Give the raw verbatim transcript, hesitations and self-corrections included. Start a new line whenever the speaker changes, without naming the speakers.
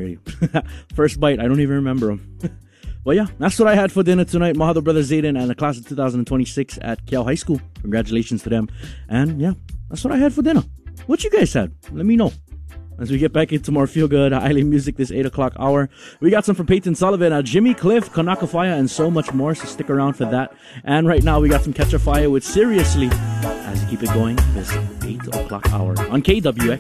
actually. First bite, I don't even remember them. But yeah, that's what I had for dinner tonight. Mahado brother Zayden and the class of two thousand twenty-six at Kiao High School. Congratulations to them. And yeah, that's what I had for dinner. What you guys had? Let me know. As we get back into more feel-good island music this eight o'clock hour. We got some from Peyton Sullivan, uh, Jimmy Cliff, Kanaka Fire, and so much more, so stick around for that. And right now we got some Catch a Fire with Seriously as we keep it going this eight o'clock hour on K W X.